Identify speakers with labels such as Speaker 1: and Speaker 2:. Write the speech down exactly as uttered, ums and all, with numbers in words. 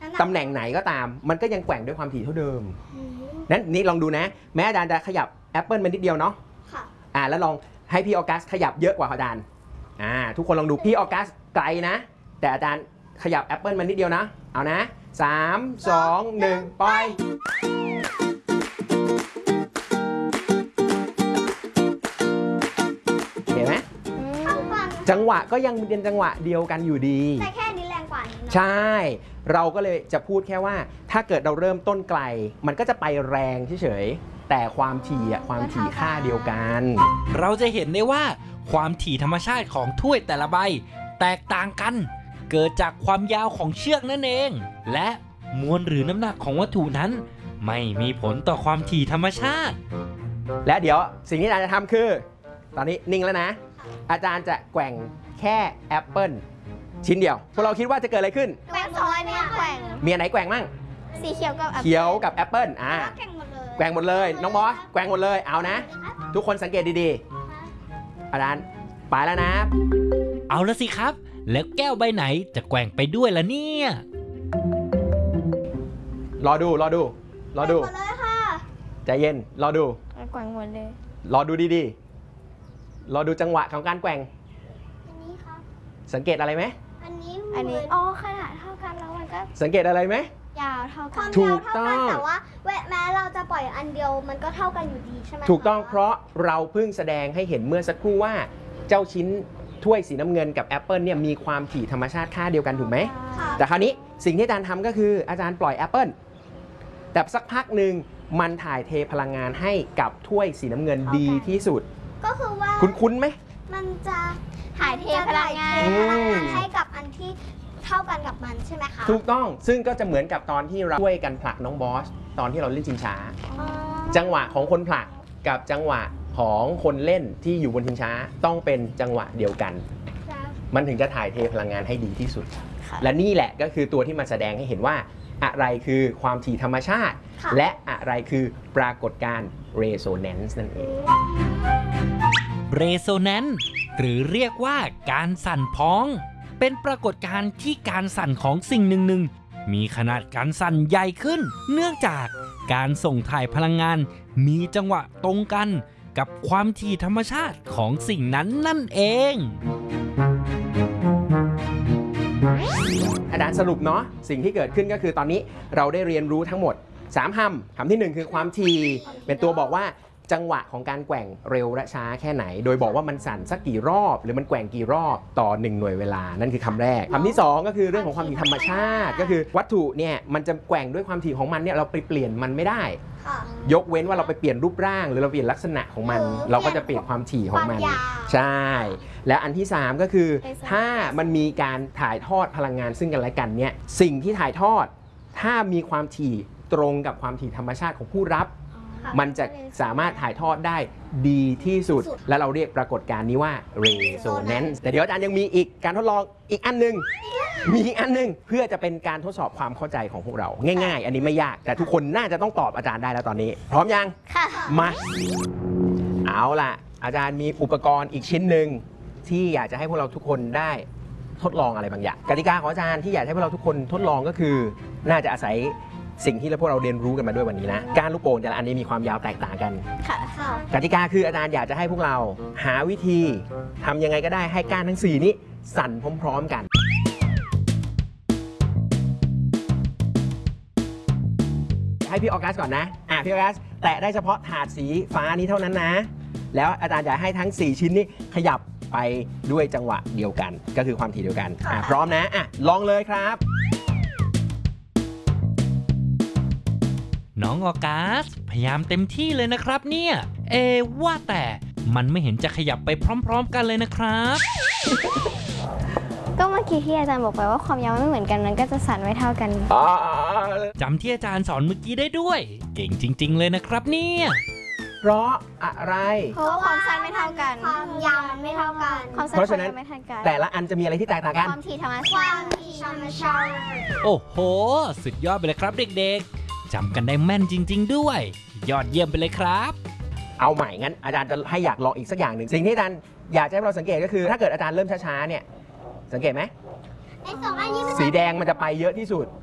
Speaker 1: ตำแหน่งไหนก็ตามมันก็ยังแกว่งด้วยความถี่เท่าเดิมนั้นนี่ลองดูนะแม้อาจารย์จะขยับแอปเปิลมานิดเดียวเนาะค่ะอ่าแล้วลองให้พี่ออกัสขยับเยอะกว่าอาจารย์อ่าทุกคนลองดูพี่ออกัสไกลนะแต่อาจารย์ขยับแอปเปิลมานิดเดียวนะเอานะสามสองหนึ่งปล่อยเห็นไหมจังหวะก็ยังเป็นจังหวะเดียวกันอยู่ดี
Speaker 2: แต่แค่นี้แรงกว่านี้
Speaker 1: ใช่เราก็เลยจะพูดแค่ว่าถ้าเกิดเราเริ่มต้นไกลมันก็จะไปแรงเฉยๆแต่ความถี่อะความถี่ค่าเดียวกัน
Speaker 3: เราจะเห็นได้ว่าความถี่ธรรมชาติของถ้วยแต่ละใบแตกต่างกันเกิดจากความยาวของเชือกนั่นเองและมวลหรือน้ำหนักของวัตถุนั้นไม่มีผลต่อความถี่ธรรมชาติ
Speaker 1: และเดี๋ยวสิ่งที่อาจารย์จะทำคือตอนนี้นิ่งแล้วนะอาจารย์จะแกว่งแค่แอปเปิลชิ้นเดียวพวกเราคิดว่าจะเกิดอะไรขึ้น
Speaker 2: แกว่งสองอันนี้แกว่ง
Speaker 1: มีอันไหนแกว่งมั่ง
Speaker 2: สีเขียวกับ
Speaker 1: เขียวกับแอปเปิลอ่าแกว่งหมดเลยน้องบอสแกว่งหมดเลยเอานะทุกคนสังเกตดีๆอาจารย์ไปแล้วนะ
Speaker 3: เอาละสิครับแล้วแก้วใบไหนจะแกว่งไปด้วยล่ะเนี่ย
Speaker 1: รอดูรอดูรอดูใจเย็นรอดู
Speaker 2: แกว่งหมดเลย
Speaker 1: รอดูดีๆรอดูจังหวะของการแกว่ง
Speaker 2: อันนี้ครับ
Speaker 1: สังเกตอะไรไหม
Speaker 2: อันนี้อันนี้อ๋อขนาดเท่ากันแล้วมันก็
Speaker 1: สังเกตอะไรไหม
Speaker 2: ยาวเท่ากันถูกต้องแต่ว่าแม้เราจะปล่อยอันเดียวมันก็เท่ากันอยู่ดีใช่ไหม
Speaker 1: ถูกต้องเพราะเราเพิ่งแสดงให้เห็นเมื่อสักครู่ว่าเจ้าชิ้นถ้วยสีน้ำเงินกับแอปเปิลเนี่ยมีความถี่ธรรมชาติค่าเดียวกันถูกไหมแต่คราวนี้สิ่งที่อาจารย์ทำก็คืออาจารย์ปล่อยแอปเปิลแต่สักพักหนึ่งมันถ่ายเทพลังงานให้กับถ้วยสีน้ำเงินดีที่สุด
Speaker 2: ก็คือว่า
Speaker 1: คุ้นๆไหม
Speaker 2: มันจะถ่ายเทพลังงานให้กับอันที่เท่ากันกับมันใช่ไหมคะ
Speaker 1: ถูกต้องซึ่งก็จะเหมือนกับตอนที่เราช่วยกันผลักน้องบอสตอนที่เราเล่นชิงช้าจังหวะของคนผลักกับจังหวะของคนเล่นที่อยู่บนชิงช้าต้องเป็นจังหวะเดียวกันมันถึงจะถ่ายเทพลังงานให้ดีที่สุดและนี่แหละก็คือตัวที่มาแสดงให้เห็นว่าอะไรคือความถี่ธรรมชาติและอะไรคือปรากฏการณ์ resonance นั่นเอง
Speaker 3: resonance หรือเรียกว่าการสั่นพ้องเป็นปรากฏการณ์ที่การสั่นของสิ่งหนึ่งๆมีขนาดการสั่นใหญ่ขึ้นเนื่องจากการส่งถ่ายพลังงานมีจังหวะตรงกันกับความถี่ธรรมชาติของสิ่งนั้นนั่นเอง
Speaker 1: อาจารย์สรุปเนาะสิ่งที่เกิดขึ้นก็คือตอนนี้เราได้เรียนรู้ทั้งหมดสามคำคำที่หนึ่งคือความถี่เป็นตัวบอกว่าจังหวะของการแกว่งเร็วและช้าแค่ไหนโดยบอกว่ามันสั่นสักกี่รอบหรือมันแกว่งกี่รอบต่อหนึ่งหน่วยเวลานั่นคือคำแรกคำที่สองก็คือเรื่องของความถี่ธรรมชาติก็คือวัตถุเนี่ยมันจะแกว่งด้วยความถี่ของมันเนี่ยเราไปเปลี่ยนมันไม่ได้ยกเว้นว่าเราไปเปลี่ยนรูปร่างหรือเราเปลี่ยนลักษณะของมันเราก็จะเปลี่ยนความถี่ของมันใช่และอันที่สามก็คือถ้ามันมีการถ่ายทอดพลังงานซึ่งกันและกันเนี่ยสิ่งที่ถ่ายทอดถ้ามีความถี่ตรงกับความถี่ธรรมชาติของผู้รับมันจะสามารถถ่ายทอดได้ดีที่สุดและเราเรียกปรากฏการณ์นี้ว่า resonance แต่เดี๋ยวอาจารย์ยังมีอีกการทดลองอีกอันนึงมีอีกอันนึงเพื่อจะเป็นการทดสอบความเข้าใจของพวกเราง่ายๆอันนี้ไม่ยากแต่ทุกคนน่าจะต้องตอบอาจารย์ได้แล้วตอนนี้พร้อมยัง
Speaker 2: ค่ะ
Speaker 1: มาเอาล่ะอาจารย์มีอุปกรณ์อีกชิ้นหนึ่งที่อยากจะให้พวกเราทุกคนได้ทดลองอะไรบางอย่างกติกาของอาจารย์ที่อยากให้พวกเราทุกคนทดลองก็คือน่าจะอาศัยสิ่งที่พวกเราเรียนรู้กันมาด้วยวันนี้นะการลูกโป่งแต่ละอันนี้มีความยาวแตกต่างกันกติกาคืออาจารย์อยากจะให้พวกเราหาวิธีทำยังไงก็ได้ให้ก้านทั้งสี่นี้สั่นพร้อมๆกันให้พี่ออกัสก่อนนะอ่ะพี่ออกัสแตะได้เฉพาะถาดสีฟ้านี้เท่านั้นนะแล้วอาจารย์อยากให้ทั้งสี่ชิ้นนี้ขยับไปด้วยจังหวะเดียวกันก็คือความถี่เดียวกันอ่ะพร้อมนะอ่ะลองเลยครับ
Speaker 3: น้องออกัสพยายามเต็มที่เลยนะครับเนี่ยเอว่าแต่มันไม่เห็นจะขยับไปพร้อมๆกันเลยนะครับ
Speaker 2: ก็เมื่อกี้ที่อาจารย์บอกไปว่าความยาวไม่เหมือนกันนั้นก็จะสั่นไม่เท่ากัน
Speaker 3: จำที่อาจารย์สอนเมื่อกี้ได้ด้วยเก่งจริงๆเลยนะครับเนี่ย
Speaker 1: เพราะอะไร
Speaker 2: เพราะความสั้นไม่เท่ากันความยาวไม่เท่ากันความสั้นไม่เท่ากัน
Speaker 1: แต่ละอันจะมีอะไรที่แตกต่างกัน
Speaker 2: ความถี่ธรรมชาติความถี่ธรรมชาติ
Speaker 3: โอ้โหสุดยอดไปเลยครับเด็กๆจำกันได้แม่นจริงๆด้วยยอดเยี่ยมไปเลยครับ
Speaker 1: เอาใหม่งั้นอาจารย์จะให้อยากลองอีกสักอย่างหนึ่งสิ่งที่อาจารย์อยากให้เราสังเกตก็คือถ้าเกิดอาจารย์เริ่มช้าๆเนี่ยสังเกตไหมสีแดงมันจะไปเยอะที่สุด